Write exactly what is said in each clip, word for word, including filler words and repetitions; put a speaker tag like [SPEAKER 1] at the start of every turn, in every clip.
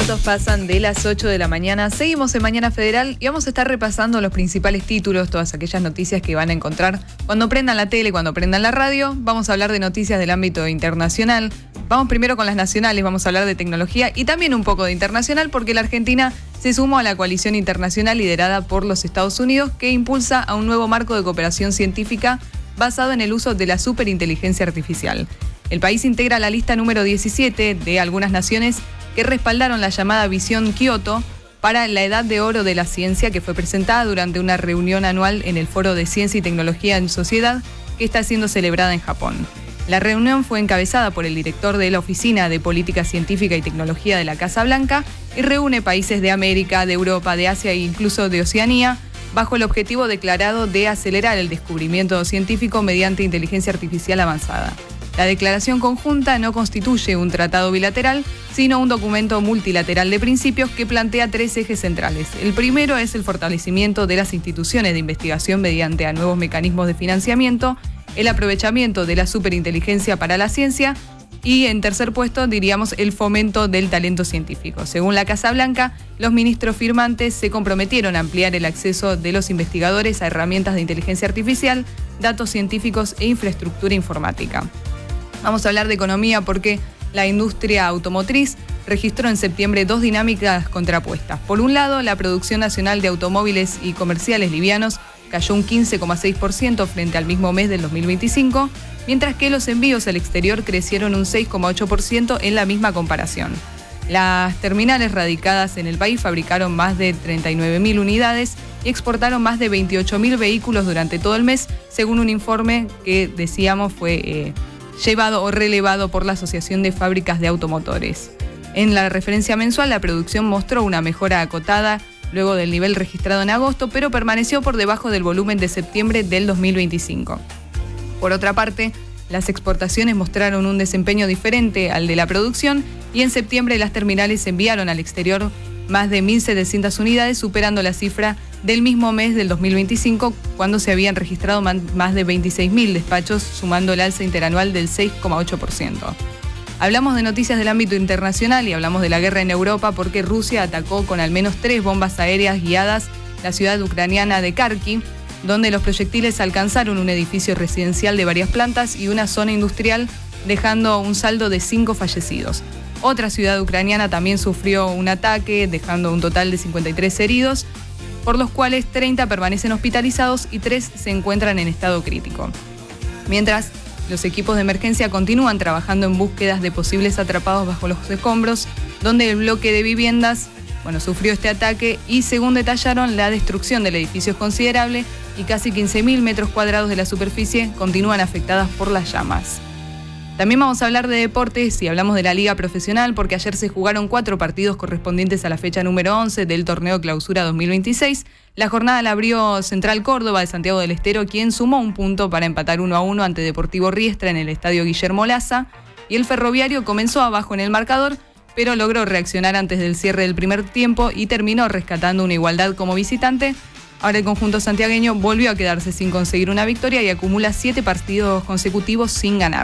[SPEAKER 1] minutos pasan de las ocho de la mañana. Seguimos en Mañana Federal y vamos a estar repasando los principales títulos, todas aquellas noticias que van a encontrar cuando prendan la tele, cuando prendan la radio. Vamos a hablar de noticias del ámbito internacional. Vamos primero con las nacionales, vamos a hablar de tecnología y también un poco de internacional porque la Argentina se sumó a la coalición internacional liderada por los Estados Unidos que impulsa a un nuevo marco de cooperación científica basado en el uso de la superinteligencia artificial. El país integra la lista número diecisiete de algunas naciones que respaldaron la llamada Visión Kioto para la Edad de Oro de la Ciencia, que fue presentada durante una reunión anual en el Foro de Ciencia y Tecnología en Sociedad, que está siendo celebrada en Japón. La reunión fue encabezada por el director de la Oficina de Política Científica y Tecnología de la Casa Blanca y reúne países de América, de Europa, de Asia e incluso de Oceanía, bajo el objetivo declarado de acelerar el descubrimiento científico mediante inteligencia artificial avanzada. La declaración conjunta no constituye un tratado bilateral, sino un documento multilateral de principios que plantea tres ejes centrales. El primero es el fortalecimiento de las instituciones de investigación mediante a nuevos mecanismos de financiamiento, el aprovechamiento de la superinteligencia para la ciencia y, en tercer puesto, diríamos, el fomento del talento científico. Según la Casa Blanca, los ministros firmantes se comprometieron a ampliar el acceso de los investigadores a herramientas de inteligencia artificial, datos científicos e infraestructura informática. Vamos a hablar de economía porque la industria automotriz registró en septiembre dos dinámicas contrapuestas. Por un lado, la producción nacional de automóviles y comerciales livianos cayó un quince coma seis por ciento frente al mismo mes del dos mil veinticinco, mientras que los envíos al exterior crecieron un seis coma ocho por ciento en la misma comparación. Las terminales radicadas en el país fabricaron más de treinta y nueve mil unidades y exportaron más de veintiocho mil vehículos durante todo el mes, según un informe que, decíamos, fue eh, llevado o relevado por la Asociación de Fábricas de Automotores. En la referencia mensual, la producción mostró una mejora acotada luego del nivel registrado en agosto, pero permaneció por debajo del volumen de septiembre del dos mil veinticinco. Por otra parte, las exportaciones mostraron un desempeño diferente al de la producción y en septiembre las terminales enviaron al exterior más de mil setecientas unidades, superando la cifra del mismo mes del dos mil veinticinco, cuando se habían registrado más de veintiséis mil despachos, sumando el alza interanual del seis coma ocho por ciento. Hablamos de noticias del ámbito internacional y hablamos de la guerra en Europa porque Rusia atacó con al menos tres bombas aéreas guiadas la ciudad ucraniana de Kharkiv, donde los proyectiles alcanzaron un edificio residencial de varias plantas y una zona industrial, dejando un saldo de cinco fallecidos. Otra ciudad ucraniana también sufrió un ataque, dejando un total de cincuenta y tres heridos, por los cuales treinta permanecen hospitalizados y tres se encuentran en estado crítico. Mientras, los equipos de emergencia continúan trabajando en búsquedas de posibles atrapados bajo los escombros, donde el bloque de viviendas, bueno, sufrió este ataque y, según detallaron, la destrucción del edificio es considerable y casi quince mil metros cuadrados de la superficie continúan afectadas por las llamas. También vamos a hablar de deportes y hablamos de la Liga Profesional porque ayer se jugaron cuatro partidos correspondientes a la fecha número once del torneo Clausura dos mil veintiséis. La jornada la abrió Central Córdoba de Santiago del Estero, quien sumó un punto para empatar uno a uno ante Deportivo Riestra en el estadio Guillermo Laza. Y el Ferroviario comenzó abajo en el marcador, pero logró reaccionar antes del cierre del primer tiempo y terminó rescatando una igualdad como visitante. Ahora el conjunto santiagueño volvió a quedarse sin conseguir una victoria y acumula siete partidos consecutivos sin ganar.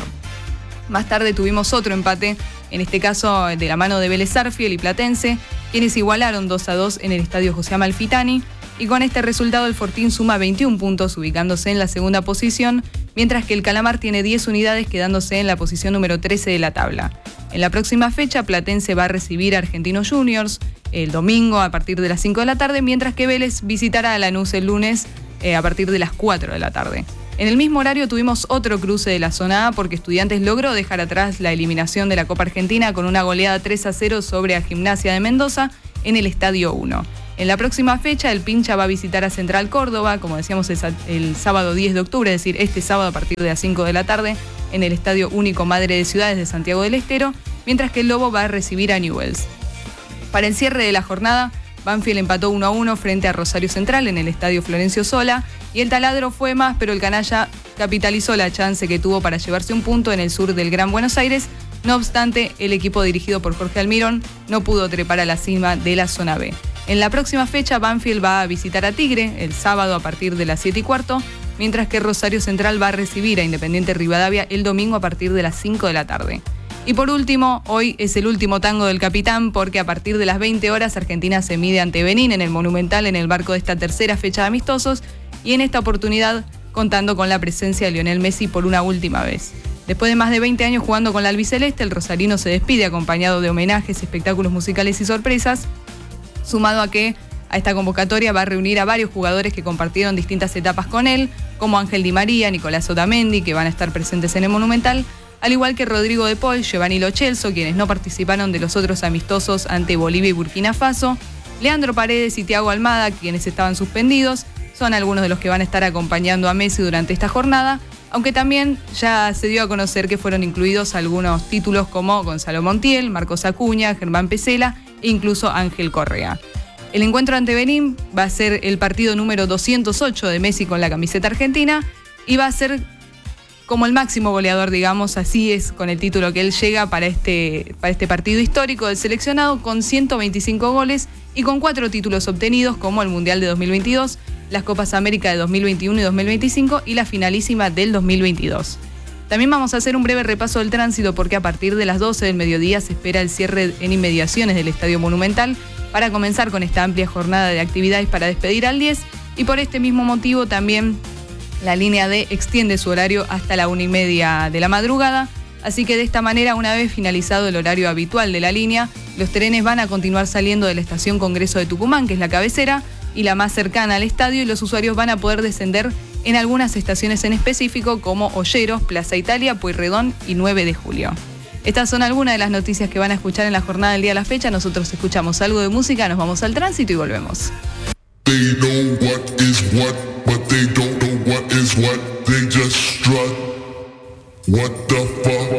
[SPEAKER 1] Más tarde tuvimos otro empate, en este caso de la mano de Vélez Sarsfield y Platense, quienes igualaron dos a dos en el estadio José Amalfitani, y con este resultado el Fortín suma veintiún puntos, ubicándose en la segunda posición, mientras que el Calamar tiene diez unidades, quedándose en la posición número trece de la tabla. En la próxima fecha, Platense va a recibir a Argentinos Juniors el domingo a partir de las cinco de la tarde, mientras que Vélez visitará a Lanús el lunes eh, a partir de las cuatro de la tarde. En el mismo horario tuvimos otro cruce de la zona A porque Estudiantes logró dejar atrás la eliminación de la Copa Argentina con una goleada tres a cero sobre a Gimnasia de Mendoza en el Estadio uno. En la próxima fecha el Pincha va a visitar a Central Córdoba, como decíamos el sábado diez de octubre, es decir, este sábado a partir de las cinco de la tarde en el Estadio Único Madre de Ciudades de Santiago del Estero, mientras que el Lobo va a recibir a Newell's. Para el cierre de la jornada, Banfield empató uno a uno frente a Rosario Central en el Estadio Florencio Sola y el taladro fue más, pero el canalla capitalizó la chance que tuvo para llevarse un punto en el sur del Gran Buenos Aires. No obstante, el equipo dirigido por Jorge Almirón no pudo trepar a la cima de la zona B. En la próxima fecha, Banfield va a visitar a Tigre el sábado a partir de las siete y cuarto, mientras que Rosario Central va a recibir a Independiente Rivadavia el domingo a partir de las cinco de la tarde. Y por último, hoy es el último tango del capitán porque a partir de las veinte horas Argentina se mide ante Benín en el Monumental en el marco de esta tercera fecha de amistosos y en esta oportunidad contando con la presencia de Lionel Messi por una última vez. Después de más de veinte años jugando con la albiceleste, el rosarino se despide acompañado de homenajes, espectáculos musicales y sorpresas, sumado a que a esta convocatoria va a reunir a varios jugadores que compartieron distintas etapas con él, como Ángel Di María, Nicolás Otamendi, que van a estar presentes en el Monumental, al igual que Rodrigo de Paul, Giovanni Lo Celso, quienes no participaron de los otros amistosos ante Bolivia y Burkina Faso, Leandro Paredes y Thiago Almada, quienes estaban suspendidos, son algunos de los que van a estar acompañando a Messi durante esta jornada, aunque también ya se dio a conocer que fueron incluidos algunos títulos como Gonzalo Montiel, Marcos Acuña, Germán Pesela e incluso Ángel Correa. El encuentro ante Benín va a ser el partido número doscientos ocho de Messi con la camiseta argentina y va a ser como el máximo goleador, digamos, así es con el título que él llega para este, para este partido histórico del seleccionado con ciento veinticinco goles y con cuatro títulos obtenidos como el Mundial de dos mil veintidós, las Copas América de dos mil veintiuno y dos mil veinticinco y la finalísima del dos mil veintidós. También vamos a hacer un breve repaso del tránsito porque a partir de las doce del mediodía se espera el cierre en inmediaciones del Estadio Monumental para comenzar con esta amplia jornada de actividades para despedir al diez y por este mismo motivo también la línea D extiende su horario hasta la una y media de la madrugada, así que de esta manera, una vez finalizado el horario habitual de la línea, los trenes van a continuar saliendo de la estación Congreso de Tucumán, que es la cabecera y la más cercana al estadio, y los usuarios van a poder descender en algunas estaciones en específico como Olleros, Plaza Italia, Pueyrredón y nueve de julio. Estas son algunas de las noticias que van a escuchar en la jornada del día de la fecha. Nosotros escuchamos algo de música, nos vamos al tránsito y volvemos.
[SPEAKER 2] They know what is what, but they don't know what is what. They just strut. What the fuck?